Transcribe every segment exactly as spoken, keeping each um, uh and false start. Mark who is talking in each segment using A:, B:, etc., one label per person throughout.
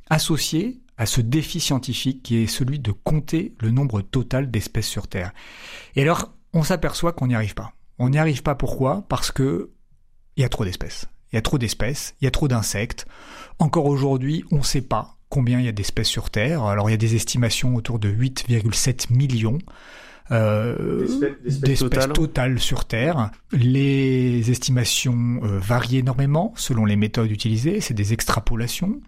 A: associé à ce défi scientifique qui est celui de compter le nombre total d'espèces sur Terre. Et alors, on s'aperçoit qu'on n'y arrive pas. On n'y arrive pas pourquoi ? Parce que il y a trop d'espèces. Il y a trop d'espèces, il y a trop d'insectes. Encore aujourd'hui, on ne sait pas combien il y a d'espèces sur Terre. Alors, il y a des estimations autour de huit virgule sept millions. Euh, d'espèces, d'espèces d'espèces totales. totales sur Terre. Les estimations euh, varient énormément selon les méthodes utilisées, c'est des extrapolations.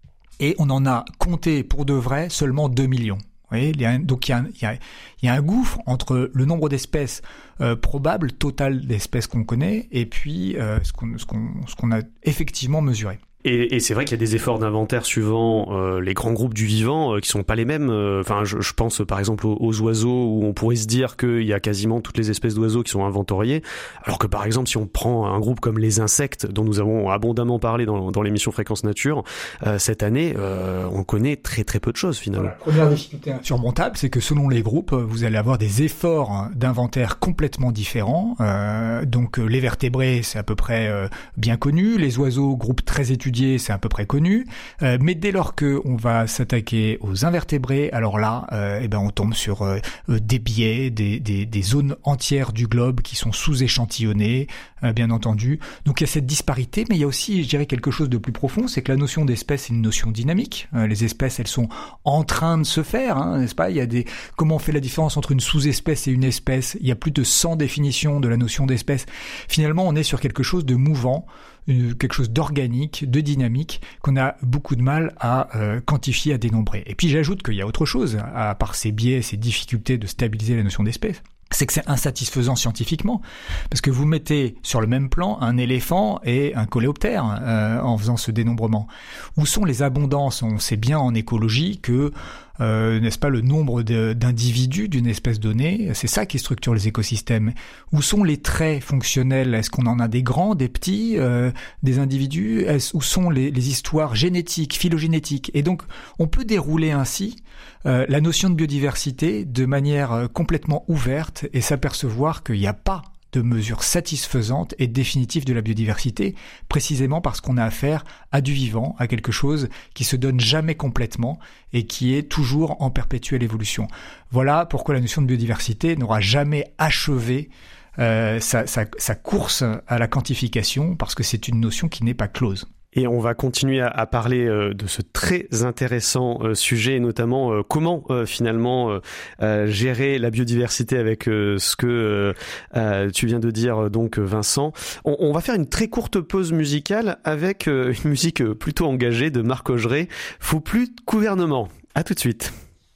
A: Et on en a compté pour de vrai seulement deux millions. Vous voyez, il y a un, donc il y a, un, il, y a, il y a un gouffre entre le nombre d'espèces euh, probables, total d'espèces qu'on connaît, et puis euh, ce, qu'on, ce, qu'on, ce qu'on a effectivement mesuré.
B: Et, et c'est vrai qu'il y a des efforts d'inventaire suivant euh, les grands groupes du vivant euh, qui sont pas les mêmes. Enfin, euh, je, je pense par exemple aux, aux oiseaux où on pourrait se dire qu'il y a quasiment toutes les espèces d'oiseaux qui sont inventoriées, alors que par exemple si on prend un groupe comme les insectes dont nous avons abondamment parlé dans, dans l'émission Fréquence Nature, euh, cette année euh, on connaît très très peu de choses finalement.
A: La première difficulté insurmontable, c'est que selon les groupes, vous allez avoir des efforts d'inventaire complètement différents. Euh, donc les vertébrés, c'est à peu près euh, bien connu, les oiseaux, groupe très étudié, c'est à peu près connu, euh, mais dès lors que on va s'attaquer aux invertébrés, alors là, euh, eh ben on tombe sur euh, des biais, des, des, des zones entières du globe qui sont sous-échantillonnées, euh, bien entendu. Donc il y a cette disparité, mais il y a aussi, je dirais, quelque chose de plus profond, c'est que la notion d'espèce est une notion dynamique. Euh, les espèces, elles sont en train de se faire, hein, n'est-ce pas ? Il y a des, comment on fait la différence entre une sous-espèce et une espèce ? Il y a plus de cent définitions de la notion d'espèce. Finalement, on est sur quelque chose de mouvant, quelque chose d'organique, de dynamique, qu'on a beaucoup de mal à euh, quantifier, à dénombrer. Et puis j'ajoute qu'il y a autre chose, à part ces biais, ces difficultés de stabiliser la notion d'espèce, c'est que c'est insatisfaisant scientifiquement, parce que vous mettez sur le même plan un éléphant et un coléoptère euh, en faisant ce dénombrement. Où sont les abondances ? On sait bien en écologie que Euh, n'est-ce pas, le nombre de, d'individus d'une espèce donnée, c'est ça qui structure les écosystèmes. Où sont les traits fonctionnels ? Est-ce qu'on en a des grands, des petits, euh, des individus ? Est-ce, où sont les, les histoires génétiques, phylogénétiques ? Et donc, on peut dérouler ainsi euh, la notion de biodiversité de manière euh, complètement ouverte et s'apercevoir qu'il n'y a pas de mesures satisfaisantes et définitives de la biodiversité, précisément parce qu'on a affaire à du vivant, à quelque chose qui se donne jamais complètement et qui est toujours en perpétuelle évolution. Voilà pourquoi la notion de biodiversité n'aura jamais achevé euh, sa, sa, sa course à la quantification, parce que c'est une notion qui n'est pas close.
B: Et on va continuer à, à parler euh, de ce très intéressant euh, sujet, et notamment euh, comment euh, finalement euh, euh, gérer la biodiversité avec euh, ce que euh, euh, tu viens de dire, donc Vincent. On, on va faire une très courte pause musicale avec euh, une musique plutôt engagée de Marc Augeret. Faut plus de gouvernement. À tout de suite.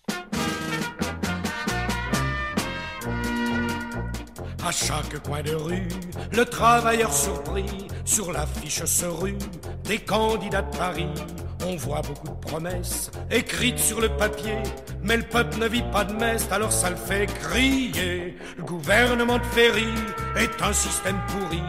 C: À chaque coin de rue, le travailleur surpris, sur l'affiche se rue des candidats de Paris. On voit beaucoup de promesses écrites sur le papier, mais le peuple ne vit pas de messe, alors ça le fait crier. Le gouvernement de Ferry est un système pourri.